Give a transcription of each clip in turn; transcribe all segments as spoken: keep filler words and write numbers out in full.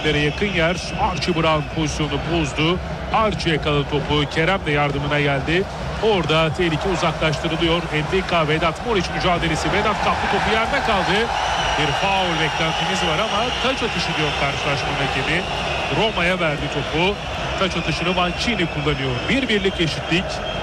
tribünlere yakın yer. Archie Brown pozisyonu bozdu. Archie yakaladı topu. Kerem de yardımına geldi. Orada tehlike uzaklaştırılıyor. Endika Vedat Muriç mücadelesi. Vedat kaptı, topu yerde kaldı. Bir faul beklentimiz var ama taç atışı diyor karşılaşmanın hakemi. Roma'ya verdi topu. Taç atışını Mancini kullanıyor. Bir birlik eşitlik.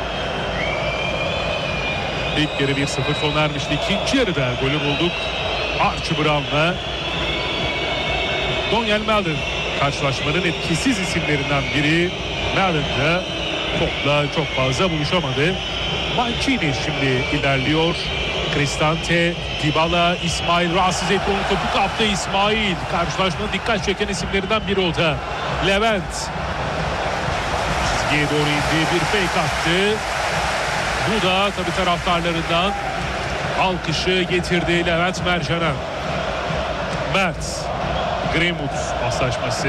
İlk yarı bir sıfır sona ermişti. İkinci yarıda golü bulduk. Archie Brown'la Donyell Malen karşılaşmanın etkisiz isimlerinden biri. Malen de topla çok fazla buluşamadı. Mancini şimdi ilerliyor. Cristante, Dybala, İsmail rahatsız etti, onu topu kaptı İsmail. Karşılaşmanın dikkat çeken isimlerinden biri o da. Levent çizgiye doğru indi, bir fake attı. Bu da tabii taraftarlarından alkışı getirdi Levent Mercan'a. Mert, Greenwood paslaşması.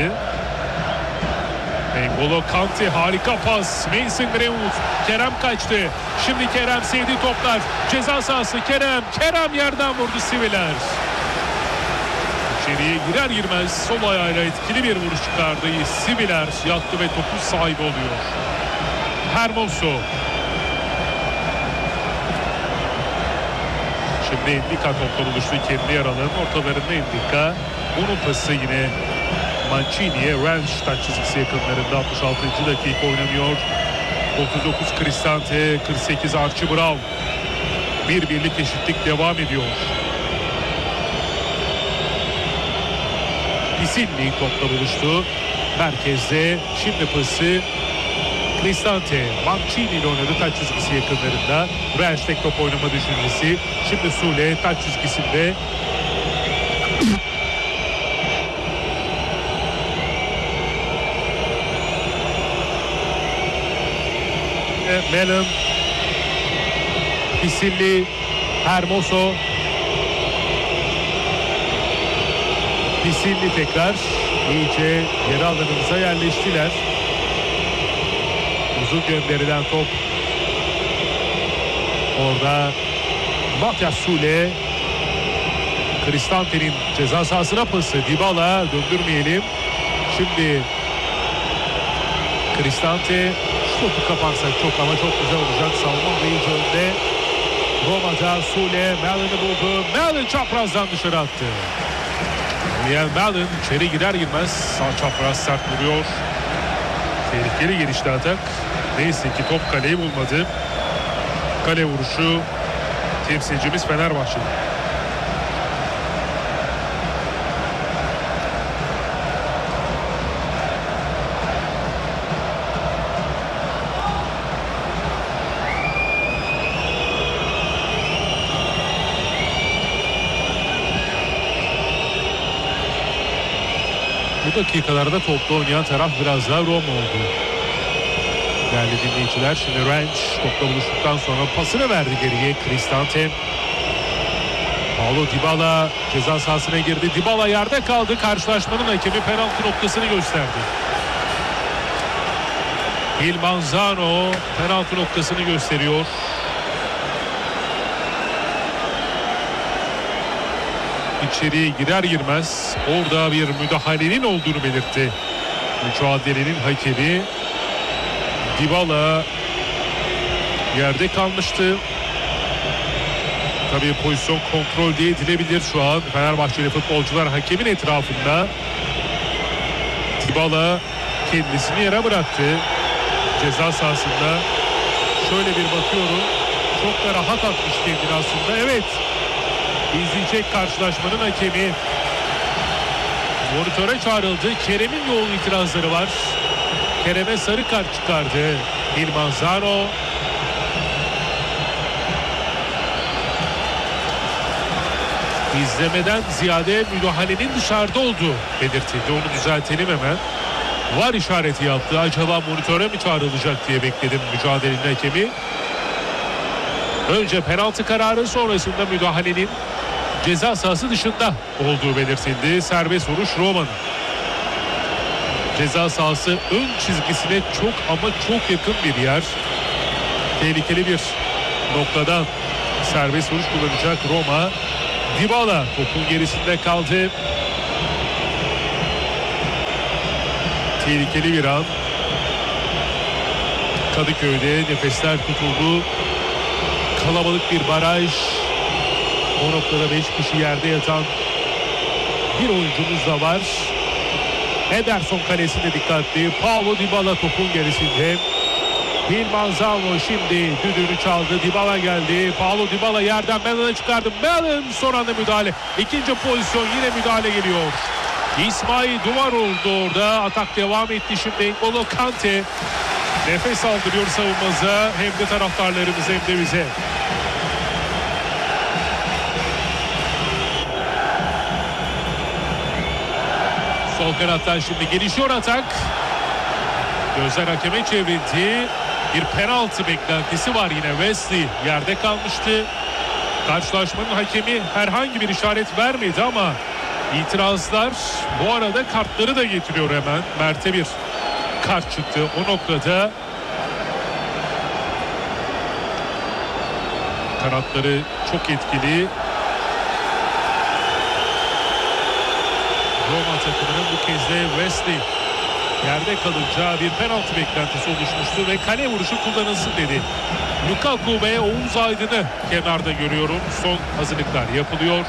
N'Golo Kante harika pas. Mason Greenwood. Kerem kaçtı. Şimdi Kerem sevdiği toplar. Ceza sahası Kerem. Kerem yerden vurdu Siviler. İçeriye girer girmez sol ayağıyla etkili bir vuruş çıkardı. Siviler yattı ve topun sahibi oluyor. Hermoso. Şimdi Endika topla buluştu. Kendi yer alan ortalarında Endika. Onun pası yine Mancini'ye. Ranch taç çizgisi yakınlarında. altmış altıncı dakika oynanıyor. otuz dokuz Cristante, kırk sekiz Archie Brown. Bir birlik eşitlik devam ediyor. Pisilli topla buluştu. Merkezde şimdi pası Cristante. Mancini ile oynadı taç çizgisi yakınlarında. Ranch tek top oynama düşüncesi. Şimdi Sule taç çizgisinde. Malen, Pisilli, Hermoso, Pisilli tekrar iyice geri alanımıza yerleştiler. Uzun gönderilen top. Orada Matias Sule, Cristante'nin ceza sahasına pası. Dybala, döndürmeyelim. Şimdi Cristante. Topu kapansak çok ama çok güzel olacak. Savunma iyice önde. Roma'da Sule Malen'i buldu. Malen çaprazdan dışarı attı. Donyell Malen içeri girer girmez sağ çapraz sert vuruyor. Tehlikeli gelişti atak. Neyse ki top kaleyi bulmadı. Kale vuruşu temsilcimiz Fenerbahçe. Bu dakikalarda topla oynayan taraf biraz daha Roma oldu. Değerli dinleyiciler, şimdi Ranch topla buluştuktan sonra pasını verdi geriye Cristante. Paulo Dybala ceza sahasına girdi. Dybala yerde kaldı. Karşılaşmanın hakemi penaltı noktasını gösterdi. Il Manzano penaltı noktasını gösteriyor. İçeriye girer girmez orada bir müdahalenin olduğunu belirtti. Mücadelenin hakemi. Dybala yerde kalmıştı. Tabii pozisyon kontrol diye edilebilir şu an. Fenerbahçeli futbolcular hakemin etrafında. Dybala kendisini yere bıraktı. Ceza sahasında. Şöyle bir bakıyorum. Çok da rahat atmış kendini aslında. Evet. İzleyecek karşılaşmanın hakemi. Monitöre çağrıldı. Kerem'in yoğun itirazları var. Kerem'e sarı kart çıkardı Il Manzano. İzlemeden ziyade müdahalenin dışarıda olduğu belirtildi. Onu düzeltelim hemen. Var işareti yaptı. Acaba monitöre mi çağrılacak diye bekledim mücadelenin hakemi. Önce penaltı kararı, sonrasında müdahalenin ceza sahası dışında olduğu belirtildi. Serbest vuruş Roma'nın. Ceza sahası ön çizgisine çok ama çok yakın bir yer. Tehlikeli bir noktadan serbest vuruş kullanacak Roma. Dybala topun gerisinde kaldı. Tehlikeli bir an. Kadıköy'de nefesler tutuldu. Kalabalık bir baraj. O noktada beş kişi yerde yatan bir oyuncumuz da var. Ederson kalesinde dikkatli. Paulo Dybala topun gerisinde. Phil Manzano şimdi düdüğünü çaldı. Dybala geldi. Paulo Dybala yerden Mellon'a çıkardı. Mellon son anda müdahale. İkinci pozisyon, yine müdahale geliyor. İsmail duvar oldu orada. Atak devam etti şimdi. N'Golo Kante nefes aldırıyor savunmamıza. Hem de taraftarlarımıza hem de bize. Sol kanattan şimdi gelişiyor atak. Gözler hakeme çevrildi. Bir penaltı beklentisi var yine. Wesley yerde kalmıştı. Karşılaşmanın hakemi herhangi bir işaret vermedi ama itirazlar, bu arada kartları da getiriyor hemen. Mert'e bir kart çıktı. O noktada kanatları çok etkili. Roma takımının bu kez de Wesley yerde kalınca bir penaltı beklentisi oluşmuştu ve kale vuruşu kullanılsın dedi. Lukaku ve Oğuz Aydın'ı kenarda görüyorum. Son hazırlıklar yapılıyor.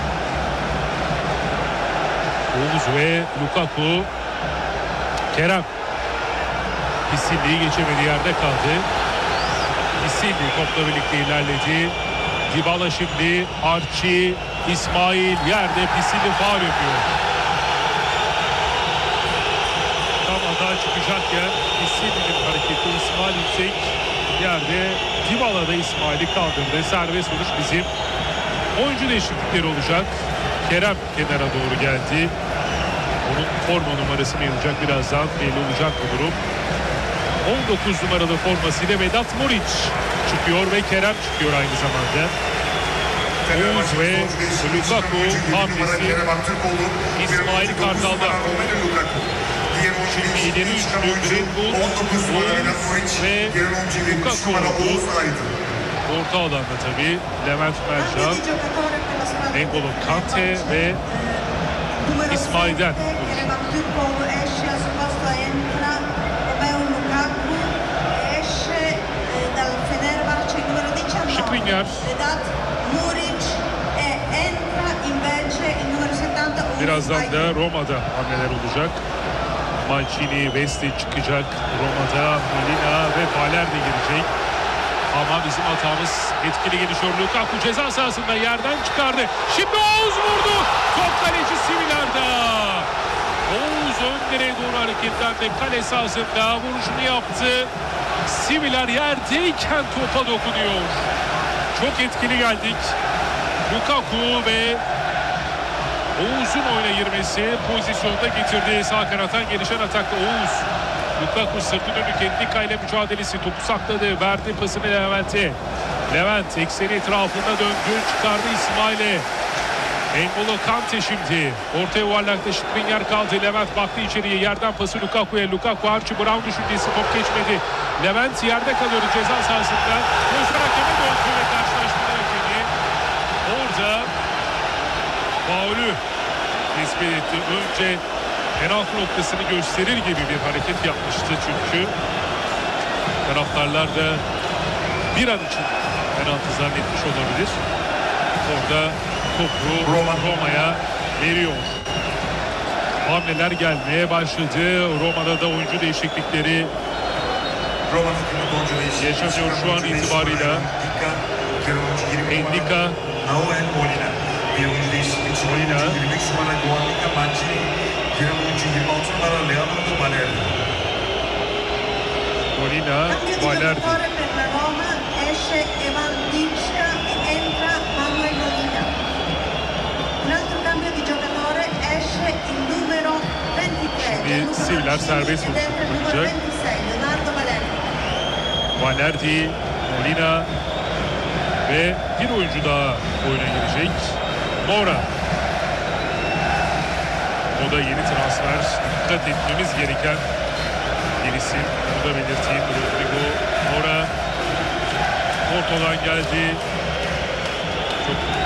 Oğuz ve Lukaku. Kerem. Pisilli'yi geçemedi, yerde kaldı. Pisilli topla birlikte ilerledi. Dybala şimdi. Archie, İsmail yerde. Pisilli faul yapıyor. Hata çıkacakken Pisilli'nin hareketi, İsmail yüksek yerde. Dybala da İsmail'i kaldırdı. Serbest vuruş bizim. Oyuncu değişiklikleri olacak. Kerem kenara doğru geldi. Onun forma numarası mı yazacak, birazdan belli olacak bu durum. on dokuz numaralı formasıyla Vedat Muriç çıkıyor ve Kerem çıkıyor aynı zamanda. Oğuz ve Lukaku hamlesi İsmail Kartal'da. Şimdi ileri üçlü Greenwood, Oğuz ve Lukaku oldu. Orta alanda tabii Levent Mercan, N'Golo Kante ve İsmail'den. Skriniar. Birazdan da Roma'da hamleler olacak. Mancini, Wesley çıkacak. Roma'da Molina ve Baler de girecek. Ama bizim hatamız etkili gelişiyor. Lukaku ceza sahasında yerden çıkardı. Şimdi Oğuz vurdu. Top kaleci Siviler'de. Oğuz ön direğe doğru hareketlendi. Kale sahasında vuruşunu yaptı. Siviler yerdeyken topa dokunuyor. Çok etkili geldik. Lukaku ve Oğuz'un oyuna girmesi pozisyonda getirdiği sağ kanattan gelişen atakta Oğuz. Lukaku sırtı dönük Endika ile mücadelesi, topu sakladı, verdi pasını Levent'e. Levent ekseni etrafında döndü, çıkardı İsmail'e. N'Golo Kante şimdi orta yuvarlakta Skriniar kaldı. Levent baktı içeriye, yerden pası Lukaku'ya. Lukaku Archie Brown düşüncesi, top geçmedi. Levent yerde kalıyor ceza sahasında. Gözler hakeme döndü ve karşılaşmanın hakemi orada faulü tespit etti. Önce penaltı noktasını gösterir gibi bir hareket yapmıştı çünkü. Taraftarlar da bir an için penaltı zannetmiş olabilir. Orada topu Roma'ya veriyor. Hamleler gelmeye başladı. Roma'da da oyuncu değişiklikleri yaşanıyor şu an itibarıyla. Endika, Molina, Molina, Balerdi. Şimdi Siviler serbest vuruş yapacak. Balerdi, Molina ve bir oyuncu daha oyuna girecek. Moura. O da yeni transfer. Dikkat etmemiz gereken bir isim. Bunu da belirteyim. Rodrigo Moura Porto'dan geldi. Çok